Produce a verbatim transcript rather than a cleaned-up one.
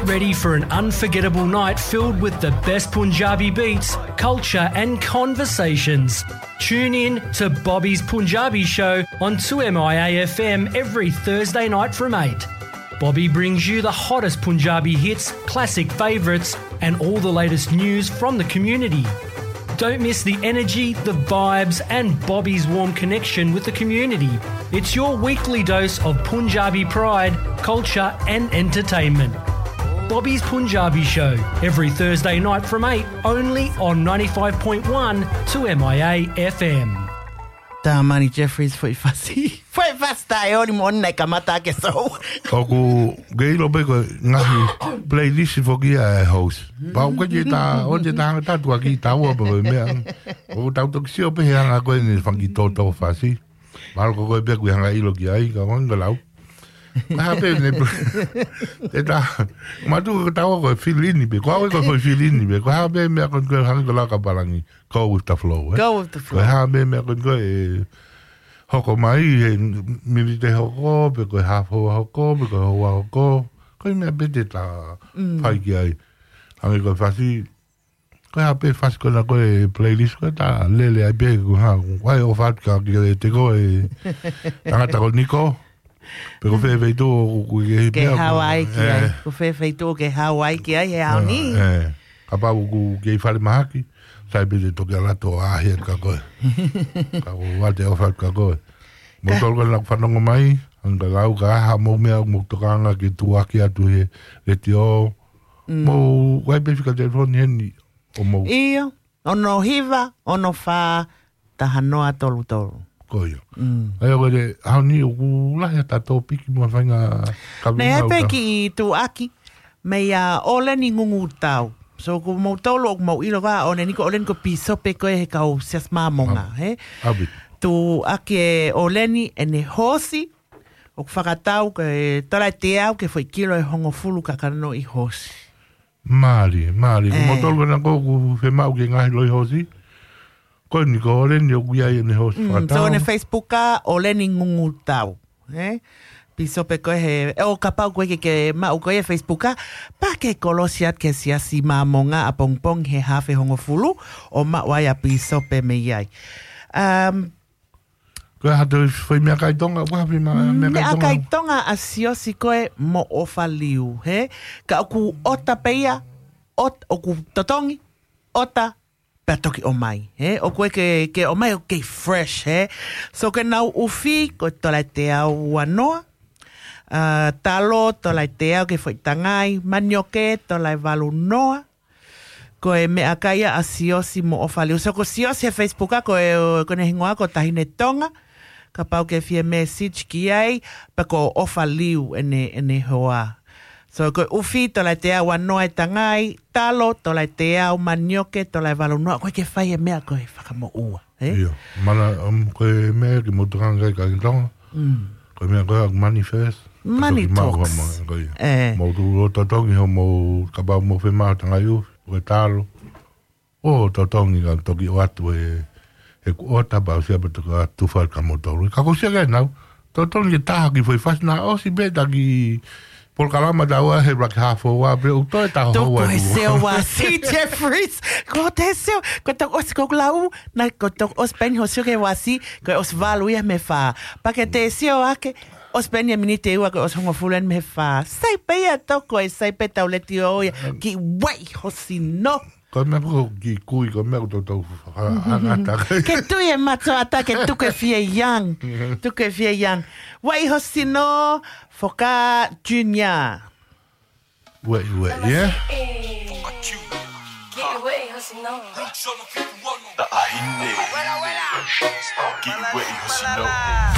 ready for an unforgettable night filled with the best Punjabi beats, culture and conversations. Tune in to Bobby's Punjabi Show on two M I A F M every Thursday night from eight. Bobby brings you the hottest Punjabi hits, classic favourites and all the latest news from the community. Don't miss the energy, the vibes and Bobby's warm connection with the community. It's your weekly dose of Punjabi pride, culture and entertainment. Bobby's Punjabi Show, every Thursday night from eight, only on ninety-five point one two M I A F M. Tā Mani Jeffries foi fasi. Foi fasta e ori mona ka mata ke so. Oku geilo be ko ngahi playlist fo kia e host. Ba ko je ta onde ta ta tu aki ta wo be me. O ta to sio pe hanga ko ni fangi to to fasi. Mal ko ko be ku hanga ilo ki ai ka on galau. Ma be ne. Eta ma tu ta wo ko filini be ko ko ko filini be ko ha be me ko ko hanga la ka balangi. Go with the flow. Eh? Go with the flow. Ko ha be me ko ko e hoko mai e miri te hoko, pe koe hafo hoko, pe koe hoa hoko, koe mea bete ta whai ki ai. Hangi koe whasi, koe hape whasi kona koe playlist, koe ta lele ai pe koe ha, wai o whatka ki te koe tangata ko Niko, pe koe whee wheitu o koe ke Ke Hawaii ki ai, ko whee wheitu ke Hawaii ki ai, he au ni. Ka pau ku ke i whare mahaki, sai pe te toke alato ahi ka koe. Ka ko wate o whatka koe. Mo tolga nak whanonga mai, anga lau ka aha mo mea mo tokanga ki tuaki atu he le ti o. Mo wai pefika telefoni heni o mo. Iyo, ono hiva, ono wha tahanoa tolu tolu. Koio. Ai o kore, hao ni o ku lahi ata tō piki mua whainga kawinga. Nei hepe ki i tuaki, mei a ole ni ngungu tau. So ko mo tolu o mo ilo wa, o ne niko ole niko pisope koe he kau sias mamonga, he? Abit. Tu ake e o leni e ne hosi o whakatau ke tala te au ke foi kilo e hongo fulu kakarano i hosi. Maari, maari. Eh. Mo tolga na kōku whe mau ke ngahi loi hosi. Koe ni ko oreni o kuiai e ne hosi Mm, whakatau. so ne Facebooka o leni ngungu tau. Eh? Piso pe koe he, e o kapau koe ke ke mau koe e Facebooka, pa ke kolosiat ke siasi mamonga a pongpong he hafe hongo fulu o ma wai a piso pe me iai. Um, Koe hata whai mea kaitonga, koe hawhi mea Me a kaitonga. kaitonga a siosi koe mo ofa liu, he? Ka oku ota peia, ot, oku totongi, ota, pea toki o mai, he? O koe ke, ke o mai o kei fresh, he? So ke nau ufi, koe tolai te au wanoa, uh, talo tolai te au ke foi tangai, manioke tolai walu noa, koe me a kaia a siosi mo ofa liu. So ko siosi e Facebooka, koe, koe ne hingoa ko tahine tonga, ka pau ke fia message ki ai, pa ko ofa liu ene, ene hoa. So, ko ufi tolai te au anoa e tangai, talo tolai te au manioke tolai walo noa, koe ke whai e mea koe whakamo ua. Eh? Iyo, mana um, koe mea ki motukanga i kaitonga. Mm. Koe mea koe ak manifest. Money talks. Eh. Mo tu o totongi ho mo kapau mo whemau tanga iu, koe talo. O totongi ka toki o atu e e ku ota ba sia beto ka tu fal ka motor ka ko sia ga nau to to ni ta ki foi fas na o si be ta ki por kalama da wa he black half o wa bre o to ta ho wa Toko e seo wa si Jeffries. Ko te seo. Ko te os ko lau. Na ko te os pen ho seo ke wa si. Ko os valu ia me fa. Pa ke te seo ake. Os pen ia minite ua ko os hongo fulen me fa. Sai pe ia toko e sai pe tau leti o ia. Ki wei ho si no. ko me ko ki kui ko me to to ata Ke tu e mato ata ke tu ke fie yang. Tu ke fie yang. Wei ho si no. Foka Junior. we we yeah Da ahine. Get away, hustle, no.